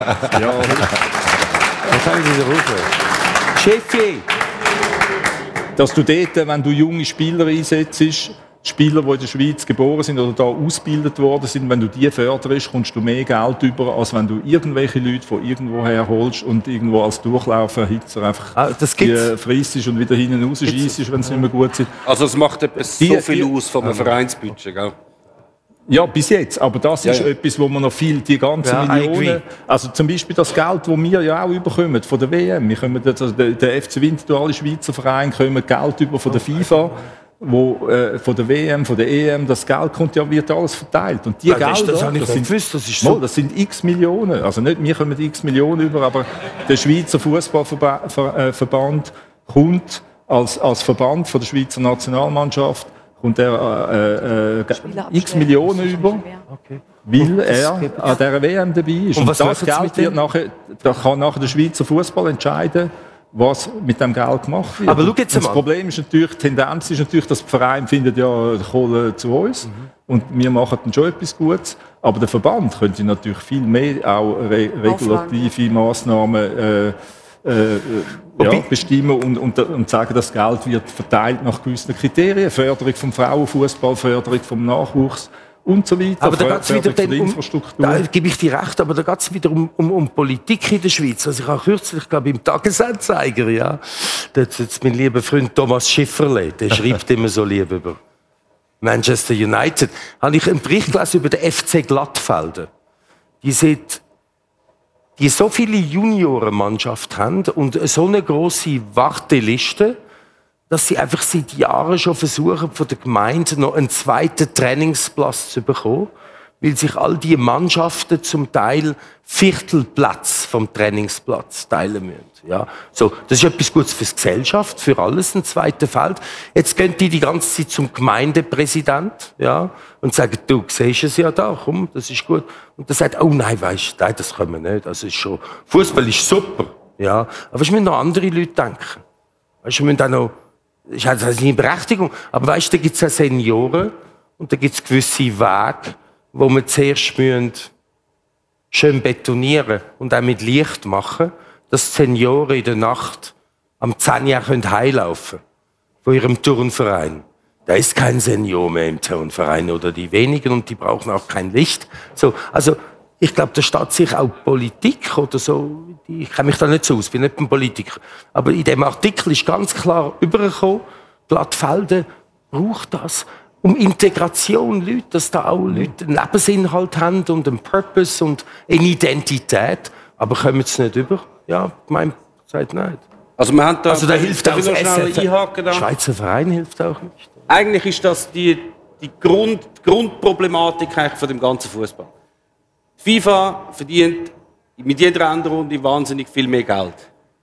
Ja. Was haben Sie da raus? Chefier! Dass du dort, wenn du junge Spieler einsetzt, Spieler, die in der Schweiz geboren sind oder da ausgebildet worden sind, wenn du die förderst, kommst du mehr Geld über, als wenn du irgendwelche Leute von irgendwo her holst und irgendwo als Durchlauferhitzer einfach die freissest und wieder hinten rausscheissest, wenn sie nicht mehr gut sind. Also es macht etwas so viel aus vom Vereinsbudget, gell? Ja, bis jetzt. Aber das ist etwas, wo man noch viel, die ganzen Millionen... Also zum Beispiel das Geld, das wir ja auch überkommen von der WM. Wir kommen, also der FC Winterthur, alle Schweizer Vereine kommen Geld über von der FIFA, von der WM, von der EM. Das Geld wird alles verteilt. Und die Gelder, das sind x Millionen. Also nicht wir kommen x Millionen über, aber der Schweizer Fußballverband kommt als Verband von der Schweizer Nationalmannschaft kommt er x Millionen über, weil er an dieser WM dabei ist. Und das Geld wird kann nachher der Schweizer Fußball entscheiden, was mit dem Geld gemacht wird. Aber das Problem ist natürlich, die Tendenz ist natürlich, dass die Vereine finden, ja, Kohle zu uns und wir machen dann schon etwas Gutes. Aber der Verband könnte natürlich viel mehr auch regulative Massnahmen bestimmen und sagen, das Geld wird verteilt nach gewissen Kriterien. Förderung vom Frauenfußball, Förderung vom Nachwuchs und so weiter. Aber da geht's wieder Infrastruktur. Da gebe ich dir recht, aber da geht es wieder um Politik in der Schweiz. Also ich habe kürzlich, glaube ich, im Tagesanzeiger, ja, jetzt mein lieber Freund Thomas Schifferle, der schreibt immer so lieb über Manchester United, habe ich einen Bericht gelesen über den FC Glattfelder. Die so viele Juniorenmannschaft haben und so eine grosse Warteliste, dass sie einfach seit Jahren schon versuchen, von der Gemeinde noch einen zweiten Trainingsplatz zu bekommen, weil sich all die Mannschaften zum Teil Viertelplatz vom Trainingsplatz teilen müssen. Ja, so, das ist etwas Gutes für die Gesellschaft, für alles, ein zweites Feld. Jetzt gehen die ganze Zeit zum Gemeindepräsident, ja, und sagen, du siehst es ja da, komm, das ist gut. Und der sagt, oh nein, weisst du, nein, das können wir nicht, das ist schon, Fußball ist super, ja. Aber wir müssen noch andere Leute denken. Weißt du, wir müssen auch noch, das ist eine Berechtigung, aber weißt du, da gibt es ja Senioren und da gibt es gewisse Wege, wo wir zuerst schön betonieren und auch mit Licht machen, dass die Senioren in der Nacht am 10 Uhr heimlaufen können von ihrem Turnverein. Da ist kein Senior mehr im Turnverein oder die wenigen und die brauchen auch kein Licht. So, also ich glaube, da steht sich auch Politik oder so, ich kenne mich da nicht so aus, bin nicht ein Politiker, aber in dem Artikel ist ganz klar übergekommen, Glattfelder braucht das, um Integration, Leute, dass da auch Leute einen Lebensinhalt haben und einen Purpose und eine Identität, aber kommen sie nicht über? Ja, die Gemeinde sagt nein. Also wir haben da hilft auch der Schweizer Verein hilft auch nicht. Eigentlich ist das die Grundproblematik von dem ganzen Fußball. Die FIFA verdient mit jeder Endrunde wahnsinnig viel mehr Geld.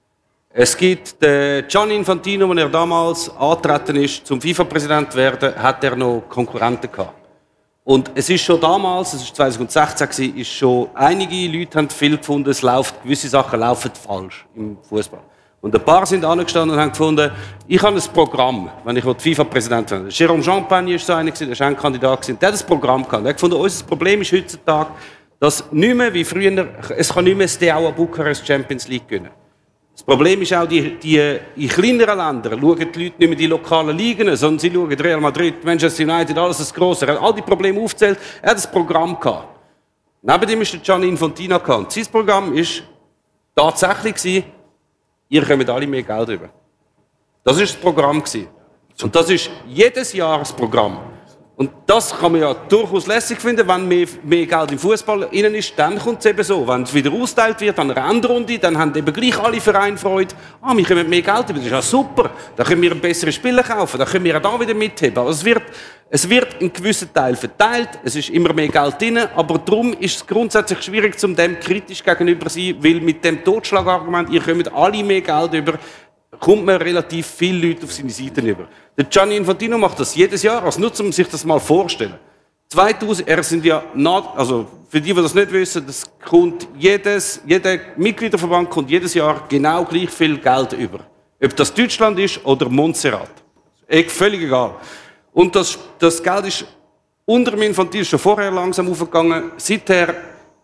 Es gibt den Gianni Infantino, als er damals angetreten ist, zum FIFA-Präsident zu werden, hat er noch Konkurrenten gehabt. Und es ist schon damals, es war 2016, ist schon einige Leute haben viel gefunden, gewisse Sachen laufen falsch im Fußball. Und ein paar sind angestanden und haben gefunden, ich habe ein Programm, wenn ich FIFA-Präsident werde. Jérôme Champagne war so einer, der war ein Kandidat, der hat ein Programm gehabt. Er hat gefunden, unser Problem ist heutzutage, dass nicht mehr wie früher, es kann nicht mehr Steaua Bukarest Champions League gewinnen. Das Problem ist auch, die in kleineren Ländern schauen die Leute nicht mehr die lokalen Ligen, sondern sie schauen Real Madrid, Manchester United, alles das Grosse. Er hat all die Probleme aufgezählt, er hat ein Programm gehabt. Neben dem ist der Gianni Infantino gehabt. Sein Programm war tatsächlich, ihr kommt alle mehr Geld über. Das war das Programm. Und das ist jedes Jahr das Programm. Und das kann man ja durchaus lässig finden, wenn mehr Geld im Fußball innen ist, dann kommt es eben so. Wenn es wieder austeilt wird an einer Endrunde, dann haben eben gleich alle Vereine Freude. Wir können mehr Geld über, das ist ja super. Dann können wir einen besseren Spieler kaufen, dann können wir auch da wieder mitheben. Also es wird ein gewisser Teil verteilt, es ist immer mehr Geld drin, aber darum ist es grundsätzlich schwierig, um dem kritisch gegenüber zu sein, weil mit dem Totschlagargument, ihr kommt alle mehr Geld über, kommt man relativ viele Leute auf seine Seite über. Der Gianni Infantino macht das jedes Jahr, also nur um sich das mal vorzustellen. 2000, also für die das nicht wissen, das kommt jeder Mitgliederverband kommt jedes Jahr genau gleich viel Geld über. Ob das Deutschland ist oder Montserrat. Völlig egal. Und das Geld ist unter dem Infantino schon vorher langsam aufgegangen. Seither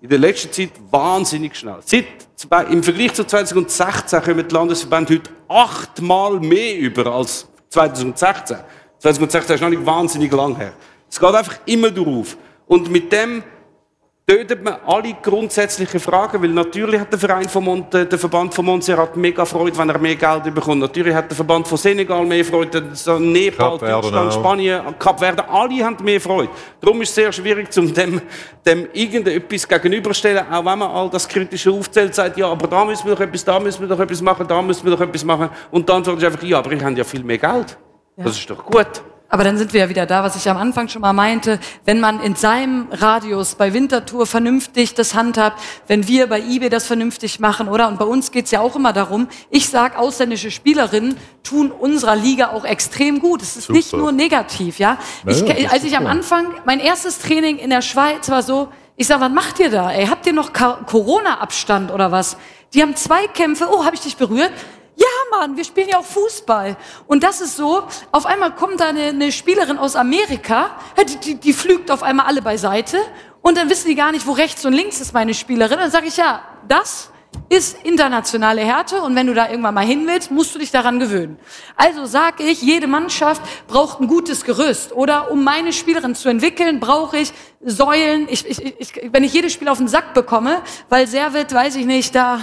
in der letzten Zeit wahnsinnig schnell. Im Vergleich zu 2016 kommen die Landesverbände heute 8-mal mehr über als 2016. 2016 ist noch nicht wahnsinnig lang her. Es geht einfach immer drauf. Und mit dem tötet man alle grundsätzlichen Fragen, weil natürlich hat der Verband von Montserrat mega Freude, wenn er mehr Geld bekommt. Natürlich hat der Verband von Senegal mehr Freude, Nepal, Deutschland, Spanien, Kap Verde, alle haben mehr Freude. Darum ist es sehr schwierig, dem irgendetwas gegenüberstellen, auch wenn man all das Kritische aufzählt, sagt, ja, aber da müssen wir doch etwas, da müssen wir doch etwas machen, da müssen wir doch etwas machen. Und dann sagt es einfach, ja, aber ich habe ja viel mehr Geld. Ja. Das ist doch gut. Aber dann sind wir ja wieder da, was ich am Anfang schon mal meinte, wenn man in seinem Radius bei Winterthur vernünftig das handhabt, wenn wir bei IB das vernünftig machen, oder? Und bei uns geht's ja auch immer darum, ich sag, ausländische Spielerinnen tun unserer Liga auch extrem gut. Es ist nicht nur negativ, ja? Als ich am Anfang, mein erstes Training in der Schweiz war so, ich sag, was macht ihr da? Ey, habt ihr noch Corona-Abstand oder was? Die haben Zweikämpfe, oh, habe ich dich berührt? Ja, Mann, wir spielen ja auch Fußball. Und das ist so, auf einmal kommt da eine Spielerin aus Amerika, die pflügt auf einmal alle beiseite und dann wissen die gar nicht, wo rechts und links ist meine Spielerin. Und dann sage ich, ja, das ist internationale Härte und wenn du da irgendwann mal hin willst, musst du dich daran gewöhnen. Also sage ich, jede Mannschaft braucht ein gutes Gerüst. Oder um meine Spielerin zu entwickeln, brauche ich Säulen. Wenn ich jedes Spiel auf den Sack bekomme, weil Servet, weiß ich nicht, da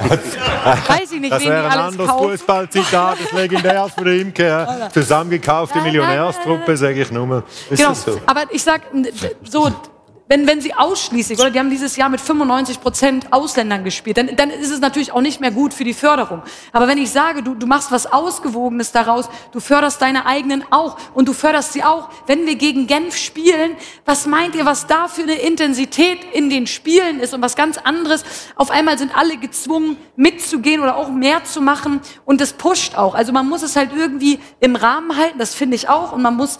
weiß ich nicht, das wen die alles kaufen. Das wäre ein anderes Fußballzitat, das legendäres von Imke. Zusammengekaufte Millionärstruppe, sage ich nur. Genau, so. Aber ich sag so, wenn sie ausschließlich, oder die haben dieses Jahr mit 95% Ausländern gespielt, dann ist es natürlich auch nicht mehr gut für die Förderung. Aber wenn ich sage, du machst was Ausgewogenes daraus, du förderst deine eigenen auch und du förderst sie auch, wenn wir gegen Genf spielen, was meint ihr, was da für eine Intensität in den Spielen ist und was ganz anderes? Auf einmal sind alle gezwungen, mitzugehen oder auch mehr zu machen und das pusht auch. Also man muss es halt irgendwie im Rahmen halten, das finde ich auch, und man muss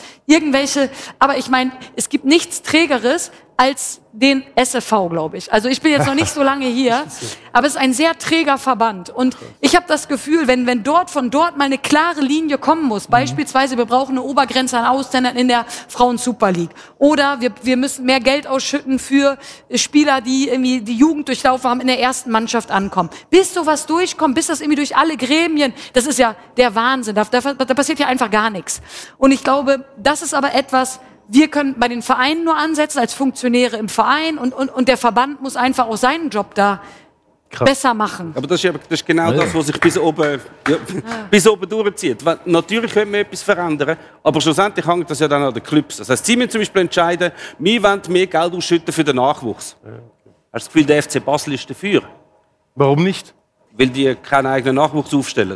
aber ich meine, es gibt nichts Trägeres als den SFV, glaube ich. Also ich bin jetzt noch nicht so lange hier, aber es ist ein sehr träger Verband. Und ich habe das Gefühl, wenn von dort mal eine klare Linie kommen muss, beispielsweise wir brauchen eine Obergrenze an Ausländern in der Frauen-Super League oder wir müssen mehr Geld ausschütten für Spieler, die irgendwie die Jugend durchlaufen haben, in der ersten Mannschaft ankommen. Bis sowas durchkommt, bis das irgendwie durch alle Gremien, das ist ja der Wahnsinn, da passiert ja einfach gar nichts. Und ich glaube, das ist aber etwas, wir können bei den Vereinen nur ansetzen, als Funktionäre im Verein und der Verband muss einfach auch seinen Job da besser machen. Aber das ist genau das, was sich bis oben durchzieht. Weil, natürlich können wir etwas verändern, aber schlussendlich hängt das ja dann an den Clubs. Das heisst, sie müssen zum Beispiel entscheiden, wir wollen mehr Geld ausschütten für den Nachwuchs. Hast du das Gefühl, der FC Basel ist dafür? Warum nicht? Weil die keinen eigenen Nachwuchs aufstellen.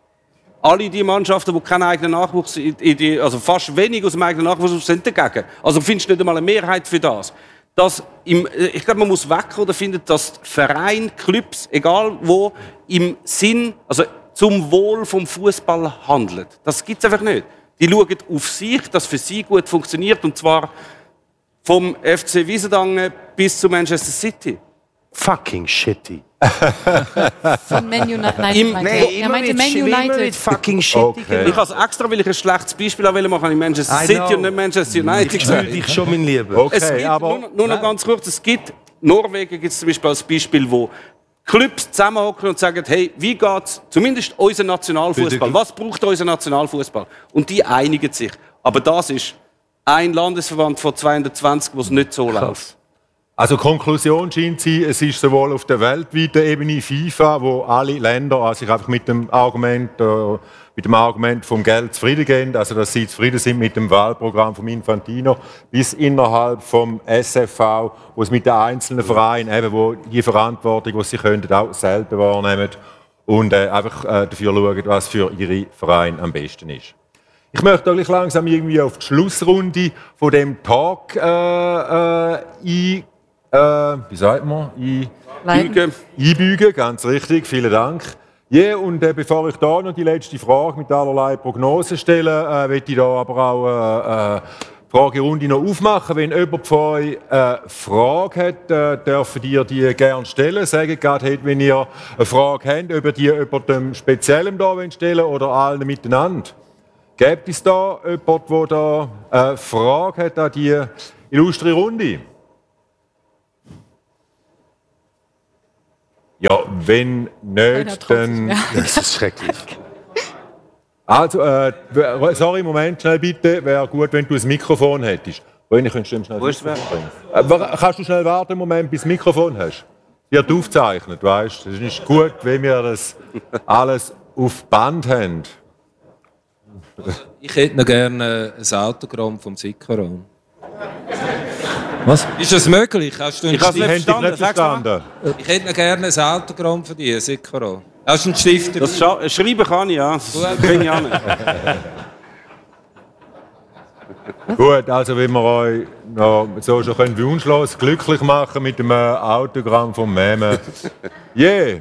Alle die Mannschaften, die keinen eigenen Nachwuchs, also fast wenig aus dem eigenen Nachwuchs, sind dagegen. Also findest du nicht einmal eine Mehrheit für das. Ich glaube, man muss wegkommen oder finden, dass Vereine, Clubs, egal wo, im Sinn, also zum Wohl vom Fußball handeln. Das gibt es einfach nicht. Die schauen auf sich, dass für sie gut funktioniert, und zwar vom FC Wiesendangen bis zu Manchester City. Fucking shitty. Von Man United. Er meinte Man United. Fucking shitty. Okay. Ich habe extra, weil ich ein schlechtes Beispiel machen in Manchester City und nicht Manchester United. Ich fühle dich schon, mein Lieber. Okay, es gibt, aber nur noch ganz kurz, Norwegen gibt es zum Beispiel als Beispiel, wo Clubs zusammenhocken und sagen, hey, wie geht's zumindest unser Nationalfußball? Was braucht unser Nationalfußball? Und die einigen sich. Aber das ist ein Landesverband von 220, wo es nicht so läuft. Also Konklusion scheint zu sein, es ist sowohl auf der weltweiten Ebene FIFA, wo alle Länder sich einfach mit dem Argument vom Geld zufrieden gehen, also dass sie zufrieden sind mit dem Wahlprogramm vom Infantino, bis innerhalb vom SFV, wo es mit den einzelnen Vereinen, eben, wo die Verantwortung, die sie können, auch selber wahrnehmen und einfach dafür schauen, was für ihre Vereine am besten ist. Ich möchte auch langsam irgendwie auf die Schlussrunde von dem Talk wie sagt man? Einbügen, ganz richtig, vielen Dank. Ja, und bevor ich da noch die letzte Frage mit allerlei Prognosen stelle, möchte ich da aber auch eine Fragerunde noch aufmachen. Wenn jemand von euch eine Frage hat, dürfen ihr die gerne stellen. Sagt gerade, wenn ihr eine Frage habt, ob ihr die jemandem Speziellem da stellen wollt oder allen miteinander. Gibt es da jemanden, der da eine Frage hat an die illustre Runde? Ja, wenn nicht, dann... Das ist schrecklich. Also, sorry, Moment, schnell bitte. Wäre gut, wenn du ein Mikrofon hättest. Könntest du ihm schnell das Mikrofon bringen? Kannst du schnell warten, einen Moment, bis du das Mikrofon hast? Wird aufgezeichnet, weißt du? Es ist gut, wenn wir das alles auf Band haben. Ich hätte noch gerne ein Autogramm vom Sickaron. Was? Ist das möglich? Hast du einen Ich habe es Stift? nicht verstanden. Ich hätte noch gerne ein Autogramm von dir, Sickaron. Hast du einen Stift? Das schreiben kann ich, ja. Das bringe ich auch nicht. Gut, also wenn wir euch noch so schon wunschlos glücklich machen mit dem Autogramm vom Meme. Yeah!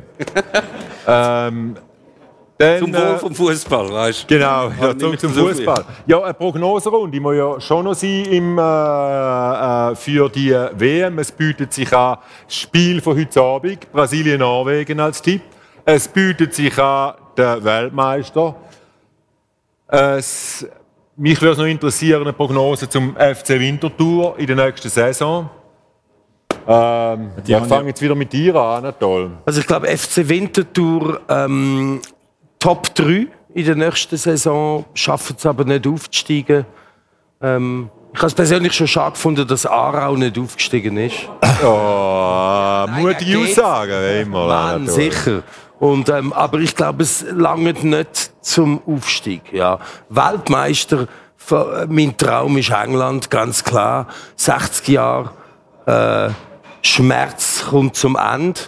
Dann, Zum Wohl vom Fußball, weißt du? Genau, ja, zum Fußball. Ja, eine Prognoserunde muss ja schon noch sein für die WM. Es bietet sich an, das Spiel von heute Abend, Brasilien-Norwegen als Tipp. Es bietet sich an, der Weltmeister. Mich würde noch interessieren, eine Prognose zum FC Winterthur in der nächsten Saison. Ich fange jetzt wieder mit dir an, Anatol. Also ich glaube, FC Winterthur Top 3 in der nächsten Saison, schaffen es aber nicht aufzusteigen. Ich habe es persönlich schon schade gefunden, dass Aarau nicht aufgestiegen ist. Oh, mutige Aussagen, immer. Mann, sicher. Und, aber ich glaube, es langt nicht zum Aufstieg. Ja. Weltmeister, mein Traum ist England, ganz klar. 60 Jahre Schmerz kommt zum Ende.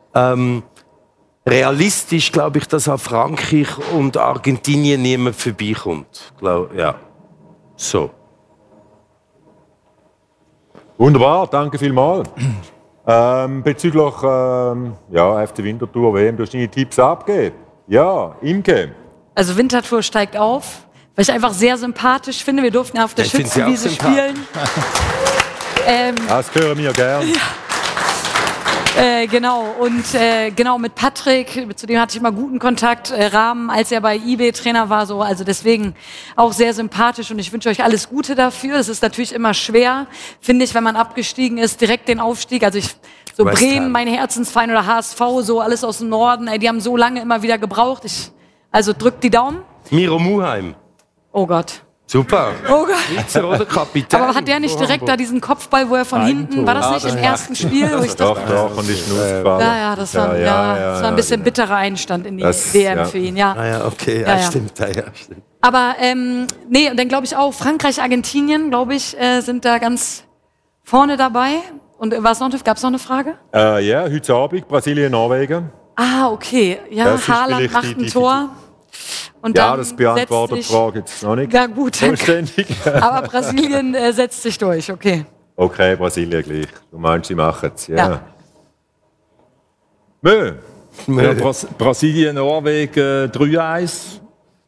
Realistisch glaube ich, dass an Frankreich und Argentinien niemand vorbeikommt. Ja. So. Wunderbar, danke vielmals. Bezüglich FC Winterthur WM, du hast deine Tipps abgegeben. Ja, Imke. Also Winterthur steigt auf, weil ich einfach sehr sympathisch finde. Wir durften ja auf der Schützenwiese spielen. Das hören wir gerne. Genau, und genau mit Patrick, zu dem hatte ich immer guten Kontakt, Rahmen, als er bei IB Trainer war, so, also deswegen auch sehr sympathisch und ich wünsche euch alles Gute dafür. Es ist natürlich immer schwer, finde ich, wenn man abgestiegen ist, direkt den Aufstieg, also Bremen, mein Herzensverein oder HSV, so alles aus dem Norden, die haben so lange immer wieder gebraucht, also drückt die Daumen. Miro Muheim. Oh Gott. Super. Oh Gott. Schweizer oder Kapitän. Aber hat der nicht direkt da diesen Kopfball, wo er von hinten, war das nicht im ersten Spiel? Wo ich Doch, und ist ja, das war, das war ein bisschen bitterer Einstand in die WM für ihn, ja. Ah ja, okay, ja, stimmt. Ja, stimmt. Aber nee, und dann glaube ich auch, Frankreich, Argentinien, glaube ich, sind da ganz vorne dabei. Und gab es noch eine Frage? Ja, heute Abend, Brasilien, Norwegen. Ah, okay. Ja, Haaland macht ein Tor. Und ja, das beantwortet die Frage jetzt noch nicht. Ja, gut. Vollständig. Aber Brasilien setzt sich durch, okay. Okay, Brasilien gleich. Du meinst, sie machen es, ja. Mö. Ja, Brasilien, Norwegen 3-1.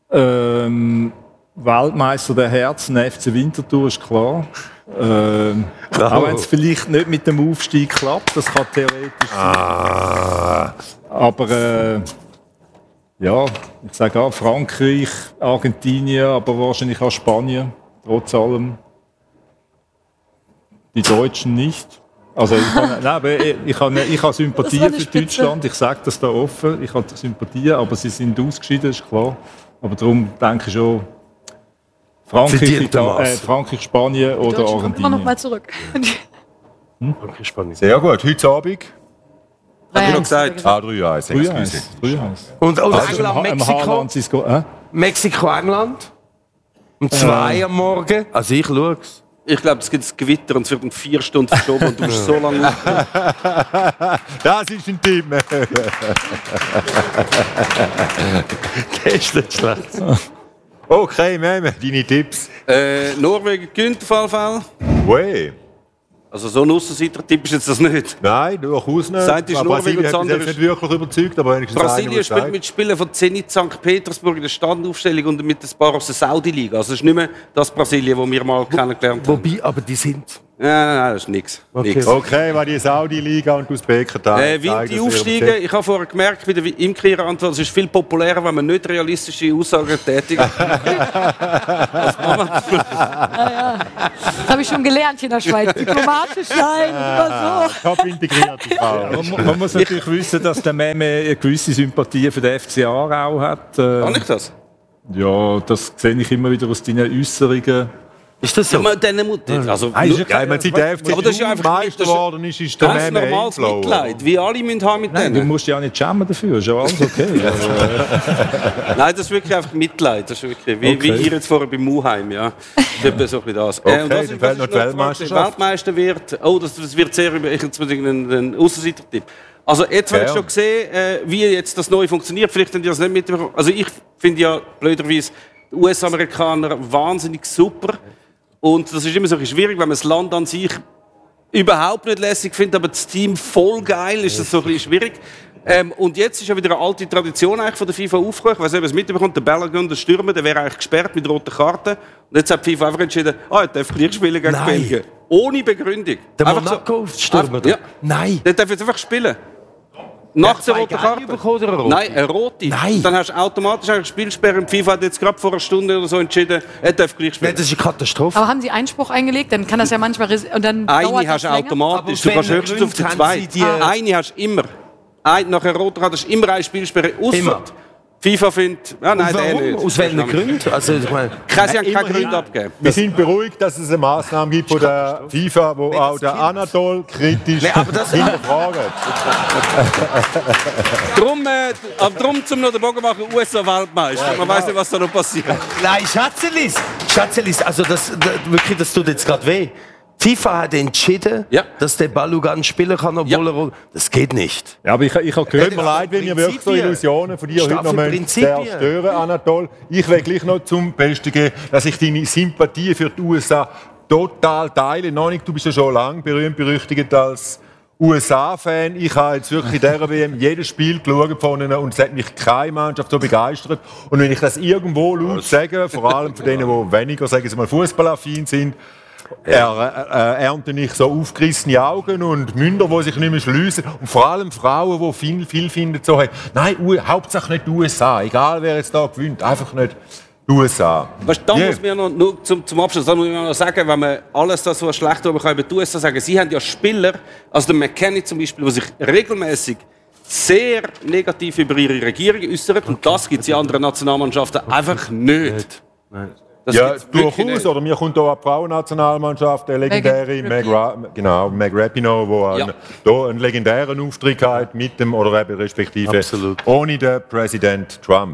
Weltmeister der Herzen, FC Winterthur, ist klar. Auch wenn es vielleicht nicht mit dem Aufstieg klappt, das kann theoretisch sein. Aber ja, ich sage auch Frankreich, Argentinien, aber wahrscheinlich auch Spanien, trotz allem. Die Deutschen nicht. Also ich habe Sympathie für Deutschland, ich sage das da offen, ich habe Sympathie, aber sie sind ausgeschieden, ist klar. Aber darum denke ich schon, Frankreich, Spanien oder Argentinien. Immer noch mal zurück. Frankreich, Spanien. Sehr gut, heute Abend. Hab ich noch gesagt. 3-1. Und Also England, Mexiko? Mexiko, England? Um 2 am Morgen? Also ich schaue es. Ich glaube, es gibt ein Gewitter und es wird um 4 Stunden verschoben und du musst so lange Das ist ein Tipp. Das ist nicht schlecht. Okay, Meme, deine Tipps. Norwegen gewinnt auf jeden Fall. Way. Also so ein Aussenseiter-Tipp ist jetzt das nicht. Nein, durchaus nicht. Seid ist Norwegen und das andere nicht wirklich überzeugt, aber wenigstens Brasilien spielt mit Spielern von Zenit St. Petersburg in der Standaufstellung und mit ein paar aus der Saudi-Liga. Also es ist nicht mehr das Brasilien, das wir mal kennengelernt haben. Wobei, aber die sind Nein, das ist nichts. Okay, weil die Saudi-Liga und die Usbekistan wie die aufsteigen, ich habe vorher gemerkt, bei der Imker-Antwort, es ist viel populärer, wenn man nicht realistische Aussagen tätigt. Das habe ich schon gelernt hier in der Schweiz. Diplomatisch sein, immer so. Top integriert. Man muss natürlich wissen, dass der Meme eine gewisse Sympathie für den FC Aarau hat. Kann ich das? Ja, das sehe ich immer wieder aus deinen Äußerungen. Ist das so? Ja, also, Seit der FC aber das ist ja einfach Meister geworden ist der ganz Meme normales Inflow. Mitleid, wie alle müssen haben mit Nein, du denen. musst ja nicht schämen dafür, ist ja alles okay. Nein, das ist wirklich einfach Mitleid. Das ist wirklich, wie ihr jetzt vorher beim Muheim, ja. Das ist so ein bisschen das. Okay, und dann fehlt noch die Weltmeisterschaft. Weltmeister wird, das wird sehr über einen Aussenseiter-Tipp. Also jetzt habe ich schon gesehen, wie jetzt das neu funktioniert. Vielleicht habt ihr das nicht mitbekommen. Also ich finde ja blöderweise die US-Amerikaner wahnsinnig super. Und das ist immer so ein bisschen schwierig, wenn man das Land an sich überhaupt nicht lässig findet, aber das Team voll geil, ist das so ein bisschen schwierig. Und jetzt ist ja wieder eine alte Tradition eigentlich von der FIFA aufgekommen. Ich weiß nicht, ob ihr es mitbekommt, der Balogun, der Stürmer, der wäre eigentlich gesperrt mit roten Karten. Und jetzt hat die FIFA einfach entschieden, er darf gleich spielen gegen Belgien. Ohne Begründung. Der Monaco-Stürmer? Ja. Nein. Der darf jetzt einfach spielen. Nach der roten Karte. Oder eine rote? Nein, eine rote. Nein. Dann hast du automatisch eine Spielsperre. Die FIFA hat jetzt gerade vor einer Stunde oder so entschieden, er darf gleich spielen. Das ist eine Katastrophe. Aber haben Sie Einspruch eingelegt? Dann kann das ja manchmal... Und dann Eine hast du automatisch. Du kannst höchstens auf die zwei. Eine hast du immer. Nach einer roten Karte hast du immer eine Spielsperre. Ausser FIFA findet... Ja, nein, der nicht. Aus welchen Gründen? Also, ich meine, Sie haben keine Gründe abgegeben. Wir sind beruhigt, dass es eine Maßnahme gibt von der FIFA, wo auch der Anatol kritisch hinterfragt. Darum zum noch den Bogen machen, USA-Weltmeister. Man weiß nicht, was da noch passiert. Nein, Schatzelis, also wirklich, das tut jetzt gerade weh. FIFA hat entschieden, dass der Balogun spielen kann, obwohl er... Das geht nicht. Ja, aber ich habe gehört, tut mir leid, wenn ihr wirklich so Illusionen von dir heute noch zerstören, Anatol. Ich will gleich noch zum Besten geben, dass ich deine Sympathie für die USA total teile. Nonik, du bist ja schon lange berühmt-berüchtigt als USA-Fan. Ich habe jetzt wirklich in dieser WM jedes Spiel geschaut von ihnen und es hat mich keine Mannschaft so begeistert. Und wenn ich das irgendwo laut sage, vor allem von denen, die weniger, sagen Sie mal, fußballaffin sind, ernte ich so aufgerissene Augen und Münder, die sich nicht mehr schliessen. Und vor allem Frauen, die viel finden, so, hey, nein, Hauptsache nicht die USA. Egal, wer jetzt da gewinnt, einfach nicht die USA. Weißt, da muss man ja noch zum Abschluss da muss man noch sagen, wenn man alles das, was schlecht über die USA sagen, sie haben ja Spieler, also der McKennie zum Beispiel, der sich regelmäßig sehr negativ über ihre Regierung äußert. Und das gibt es in anderen Nationalmannschaften einfach nicht. Nein. Ja, durchaus. Oder mir kommt hier eine Frauennationalmannschaft, der legendäre Meg Rapinoe, die einen legendären Auftritt hat mit dem, oder eben respektive ohne den Präsident Trump.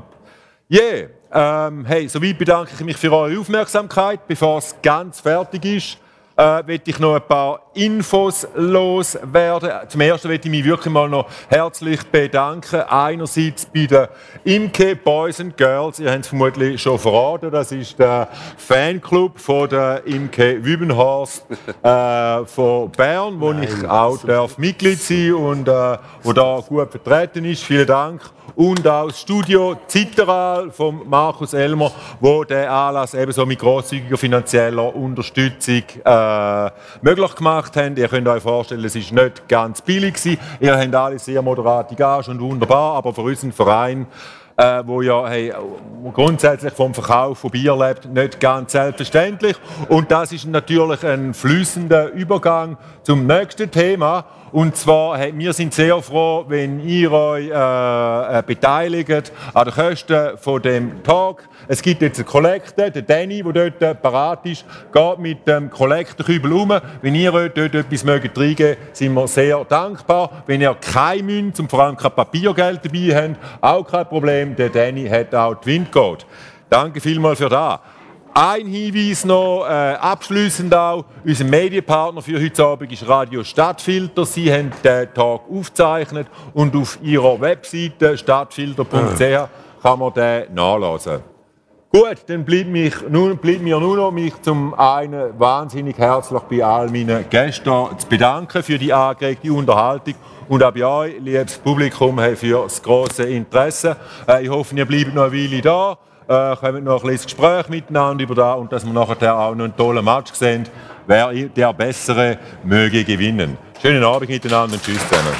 Hey, soweit bedanke ich mich für eure Aufmerksamkeit. Bevor es ganz fertig ist, möchte ich noch ein paar Infos loswerden. Zum Ersten möchte ich mich wirklich mal noch herzlich bedanken. Einerseits bei den Imke Boys and Girls. Ihr habt es vermutlich schon verraten. Das ist der Fanclub von der Imke Wübenhorst von Bern, wo ich auch Mitglied sein und wo da gut vertreten ist. Vielen Dank. Und auch das Studio Zitteral von Markus Elmer, wo den Anlass ebenso mit grosszügiger finanzieller Unterstützung möglich gemacht haben. Ihr könnt euch vorstellen, es war nicht ganz billig gewesen. Ihr habt alle sehr moderate Gage und wunderbar, aber für unseren Verein, wo ja grundsätzlich vom Verkauf von Bier lebt, nicht ganz selbstverständlich. Und das ist natürlich ein fließender Übergang zum nächsten Thema. Und zwar, wir sind sehr froh, wenn ihr euch beteiligt an den Kosten von dem Talk. Es gibt jetzt einen Kollektor, der Danny, der dort parat ist, geht mit dem Kollektorkübel um. Wenn ihr euch dort etwas reingeben mögt, sind wir sehr dankbar. Wenn ihr keine Münze und vor allem kein Papiergeld dabei habt, auch kein Problem. Der Danny hat auch die Windcode. Danke vielmals für das. Ein Hinweis noch, abschliessend auch, unser Medienpartner für heute Abend ist Radio Stadtfilter. Sie haben den Tag aufgezeichnet und auf ihrer Webseite stadtfilter.ch kann man den nachlesen. Gut, dann bleibt mir nur noch, mich zum einen wahnsinnig herzlich bei all meinen Gästen zu bedanken für die angeregte Unterhaltung und auch bei euch, liebes Publikum, für das grosse Interesse. Ich hoffe, ihr bleibt noch eine Weile da. kommen noch ein bisschen ins Gespräch miteinander über das und dass wir nachher auch noch einen tollen Match sehen. Wer der Bessere möge gewinnen. Schönen Abend miteinander und tschüss zusammen.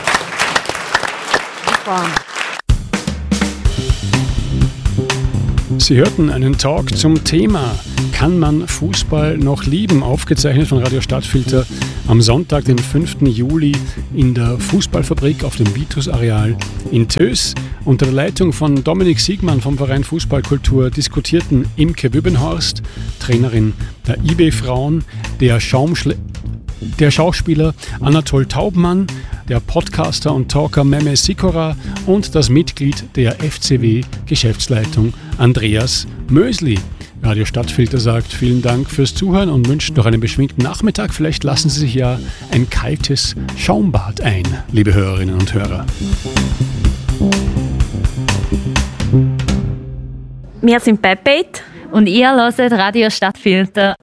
Sie hörten einen Talk zum Thema Kann man Fußball noch lieben? Aufgezeichnet von Radio Stadtfilter am Sonntag, den 5. Juli in der Fußballfabrik auf dem Vitus-Areal in Tös. Unter der Leitung von Dominik Siegmann vom Verein Fußballkultur diskutierten Imke Wübbenhorst, Trainerin der IB-Frauen, der Schauspieler Anatol Taubmann, der Podcaster und Talker Meme Sikora und das Mitglied der FCW-Geschäftsleitung Andreas Mösli. Radio Stadtfilter sagt vielen Dank fürs Zuhören und wünscht noch einen beschwingten Nachmittag. Vielleicht lassen Sie sich ja ein kaltes Schaumbad ein, liebe Hörerinnen und Hörer. Wir sind Pepet und ihr hört Radio Stadtfilter.